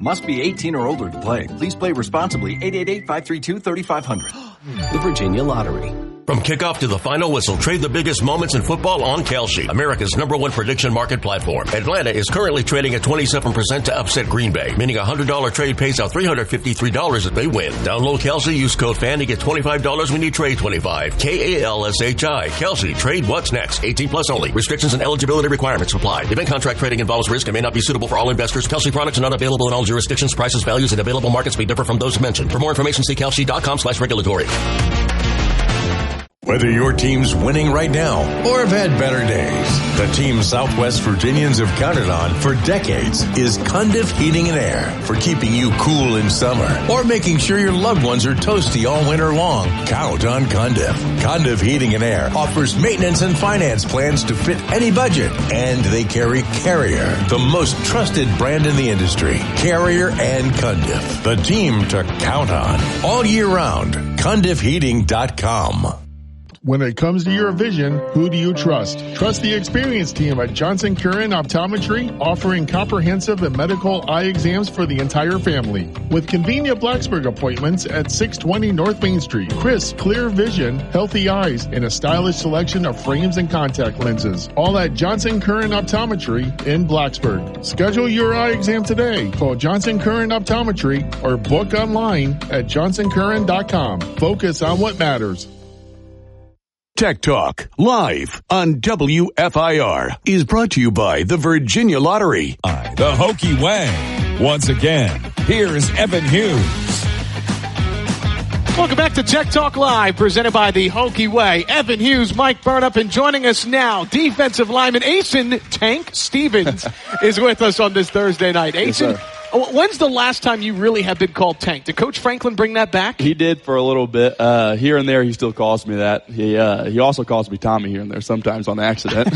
Must be 18 or older to play. Please play responsibly. 888-532-3500. The Virginia Lottery. From kickoff to the final whistle, trade the biggest moments in football on Kalshi, America's #1 prediction market platform. Atlanta is currently trading at 27% to upset Green Bay, meaning a $100 trade pays out $353 if they win. Download Kalshi, use code FAN to get $25 when you trade 25. Kalshi. Kalshi. Trade what's next. 18 plus only. Restrictions and eligibility requirements apply. Event contract trading involves risk and may not be suitable for all investors. Kalshi products are not available in all jurisdictions. Prices, values, and available markets may differ from those mentioned. For more information, see kalshi.com/regulatory. Whether your team's winning right now or have had better days, the team Southwest Virginians have counted on for decades is Cundiff Heating and Air for keeping you cool in summer or making sure your loved ones are toasty all winter long. Count on Cundiff. Cundiff Heating and Air offers maintenance and finance plans to fit any budget, and they carry Carrier, the most trusted brand in the industry. Carrier and Cundiff, the team to count on all year round. CundiffHeating.com. When it comes to your vision, who do you trust? Trust the experienced team at Johnson Curran Optometry, offering comprehensive and medical eye exams for the entire family. With convenient Blacksburg appointments at 620 North Main Street. Crisp, clear vision, healthy eyes, and a stylish selection of frames and contact lenses. All at Johnson Curran Optometry in Blacksburg. Schedule your eye exam today. Call Johnson Curran Optometry or book online at johnsoncurran.com. Focus on what matters. Tech Talk, live on WFIR, is brought to you by the Virginia Lottery. The Hokie Way. Once again, here's Evan Hughes. Welcome back to Tech Talk Live, presented by the Hokie Way. Evan Hughes, Mike Burnup, and joining us now, defensive lineman Asen Tank Stevens is with us on this Thursday night. Asen, when's the last time you really have been called Tank? Did Coach Franklin bring that back? He did for a little bit. Here and there, he still calls me that. He also calls me Tommy here and there sometimes on accident.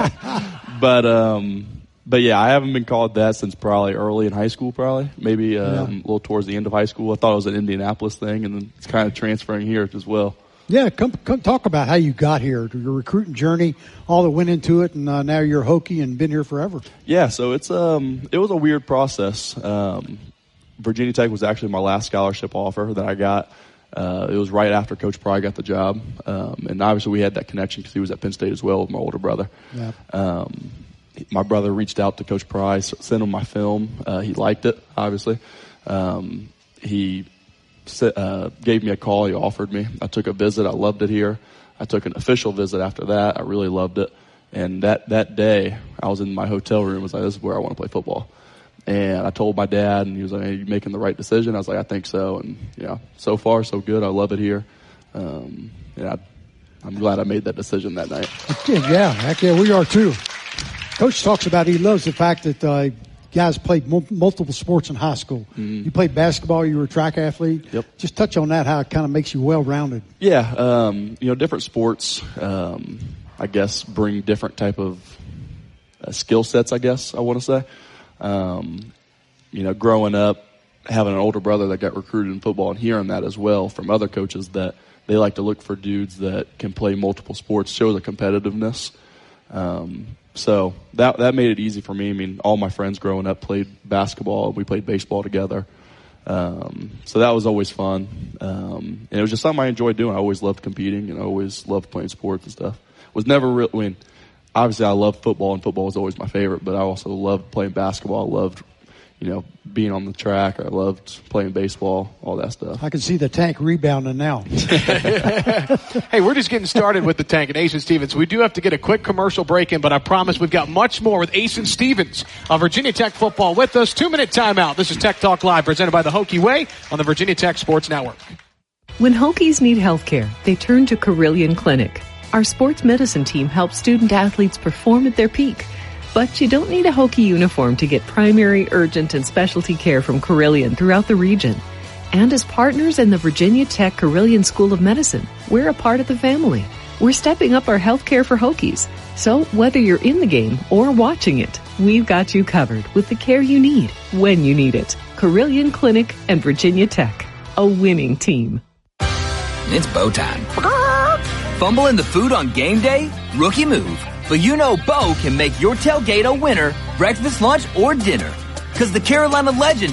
But yeah, I haven't been called that since probably early in high school, probably. Maybe a little towards the end of high school. I thought it was an Indianapolis thing, and then it's kind of transferring here as well. Yeah, come talk about how you got here, your recruiting journey, all that went into it, and now you're a Hokie and been here forever. Yeah, so it was a weird process. Virginia Tech was actually my last scholarship offer that I got. It was right after Coach Pry got the job, and obviously we had that connection because he was at Penn State as well with my older brother. Yeah. My brother reached out to Coach Pry, sent him my film. He liked it, obviously. He gave me a call. He offered me. I took a visit. I loved it here. I took an official visit after that. I really loved it. And that day, I was in my hotel room. I was like, this is where I want to play football. And I told my dad, and he was like, hey, you making the right decision? I was like, I think so. And, yeah, so far, so good. I love it here. I'm glad I made that decision that night. Yeah, heck yeah, we are too. Coach talks about he loves the fact that guys played multiple sports in high school. Mm-hmm. You played basketball. You were a track athlete. Yep. Just touch on that, how it kind of makes you well-rounded. Yeah, different sports, I guess, bring different type of skill sets, I guess I want to say. Growing up, having an older brother that got recruited in football and hearing that as well from other coaches that they like to look for dudes that can play multiple sports, show the competitiveness. So that made it easy for me. I mean, all my friends growing up played basketball. We played baseball together. So that was always fun. And it was just something I enjoyed doing. I always loved competing and I always loved playing sports and stuff. Was never real. Obviously I loved football and football was always my favorite, but I also loved playing basketball. I loved, being on the track. I loved playing baseball, all that stuff. I can see the Tank rebounding now. Hey, we're just getting started with the Tank and Asen Stevens. We do have to get a quick commercial break in, but I promise we've got much more with Asen Stevens of Virginia Tech football with us. 2-minute timeout. This is Tech Talk Live, presented by the Hokie Way on the Virginia Tech Sports Network. When Hokies need health care, they turn to Carilion Clinic. Our sports medicine team helps student athletes perform at their peak. But you don't need a Hokie uniform to get primary, urgent, and specialty care from Carilion throughout the region. And as partners in the Virginia Tech Carilion School of Medicine, we're a part of the family. We're stepping up our health care for Hokies. So whether you're in the game or watching it, we've got you covered with the care you need when you need it. Carilion Clinic and Virginia Tech, a winning team. It's Bo time. Fumble in the food on game day? Rookie move. But Bo can make your tailgate a winner, breakfast, lunch, or dinner. Because the Carolina Legend